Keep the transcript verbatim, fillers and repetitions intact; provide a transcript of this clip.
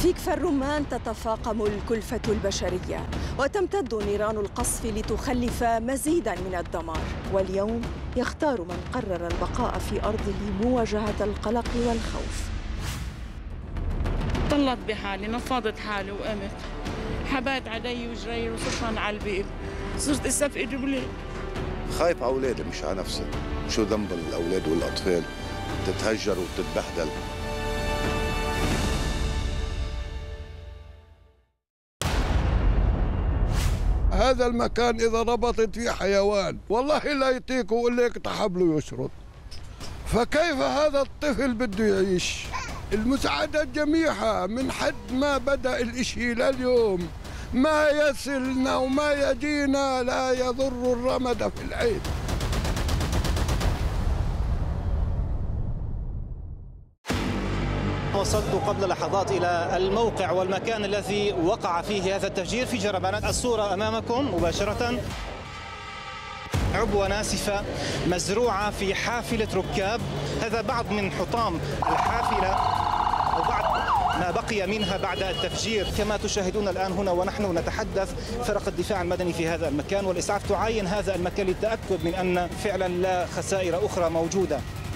في كفر الرمان تتفاقم الكلفة البشرية وتمتد نيران القصف لتخلف مزيداً من الدمار، واليوم يختار من قرر البقاء في أرضه مواجهة القلق والخوف. طلعت بحالي، نفضت حالي وقمت، حبات علي وجري وصرت على البيت، صرت اسف اجيب. خايف على اولادي مش على نفسي، شو ذنب الاولاد والاطفال تتهجر وتتبهدل. هذا المكان إذا ربطت فيه حيوان والله لا يطيق ولا يقطع حبله يشرد، فكيف هذا الطفل بده يعيش؟ المساعدات جميعها من حد ما بدأ الإشي لليوم ما يصلنا وما يجينا لا يضر الرمد في العين. وصلت قبل لحظات إلى الموقع والمكان الذي وقع فيه هذا التفجير في جربانات. الصورة أمامكم مباشرة، عبوة ناسفة مزروعة في حافلة ركاب، هذا بعض من حطام الحافلة أو بعض ما بقي منها بعد التفجير. كما تشاهدون الآن هنا ونحن نتحدث، فرق الدفاع المدني في هذا المكان والإسعاف تعاين هذا المكان للتأكد من أن فعلا لا خسائر أخرى موجودة.